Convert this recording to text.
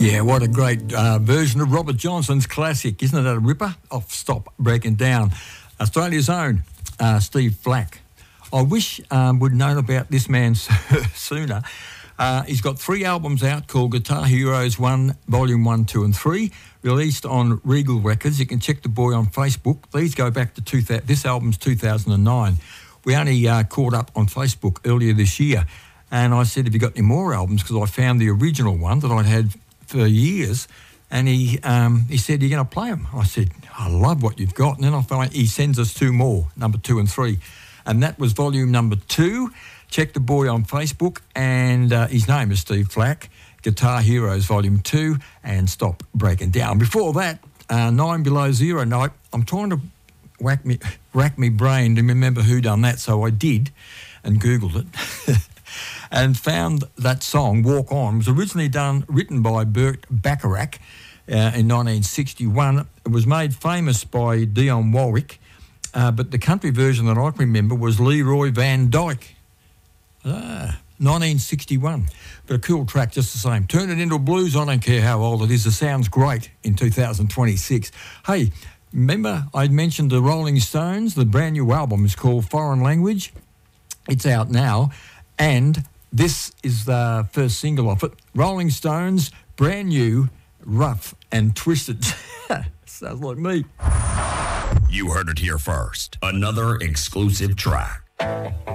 Yeah, what a great version of Robert Johnson's classic. Isn't it a ripper? Off Stop Breaking Down. Australia's own Steve Flack. I wish we'd known about this man sooner. He's got 3 albums out called Guitar Heroes 1, Volume 1, 2 and 3, released on Regal Records. You can check the boy on Facebook. These go back to this album's 2009. We only caught up on Facebook earlier this year, and I said, have you got any more albums? Because I found the original one that I'd had for years, and he said, you're going to play them? I said, I love what you've got. And then I found he sends us 2 more, number 2 and 3. And that was volume number 2. Check the boy on Facebook, and his name is Steve Flack. Guitar Heroes Volume 2 and Stop Breaking Down. Before that, 9 Below Zero. Now, I'm trying to rack me brain to remember who done that, so I did and Googled it and found that song, Walk On, was originally written by Burt Bacharach in 1961. It was made famous by Dionne Warwick, but the country version that I can remember was Leroy Van Dyke. 1961. But a cool track just the same. Turn it into blues, I don't care how old it is. It sounds great in 2026. Hey, remember I mentioned the Rolling Stones? The brand new album is called Foreign Language. It's out now. And this is the first single off it. Rolling Stones, brand new, Rough and Twisted. Sounds like me. You heard it here first. Another exclusive track.